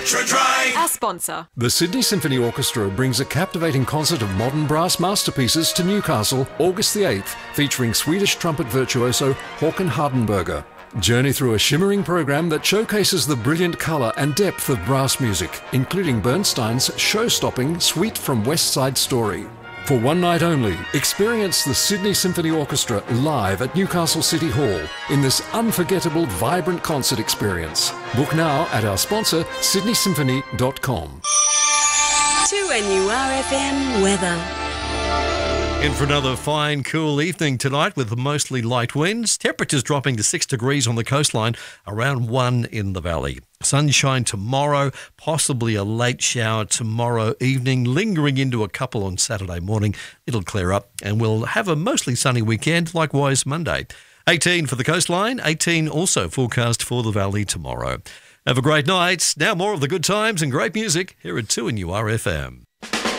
Metro Drive. Our sponsor. The Sydney Symphony Orchestra brings a captivating concert of modern brass masterpieces to Newcastle, August the 8th, featuring Swedish trumpet virtuoso Håkan Hardenberger. Journey through a shimmering program that showcases the brilliant colour and depth of brass music, including Bernstein's show-stopping Suite from West Side Story. For one night only, experience the Sydney Symphony Orchestra live at Newcastle City Hall in this unforgettable, vibrant concert experience. Book now at our sponsor, sydneysymphony.com. 2NURFM weather. In for another fine, cool evening tonight with mostly light winds. Temperatures dropping to 6 degrees on the coastline, around 1 in the valley. Sunshine tomorrow, possibly a late shower tomorrow evening, lingering into a couple on Saturday morning. It'll clear up and we'll have a mostly sunny weekend, likewise Monday. 18 for the coastline, 18 also forecast for the valley tomorrow. Have a great night. Now more of the good times and great music here at 2NURFM.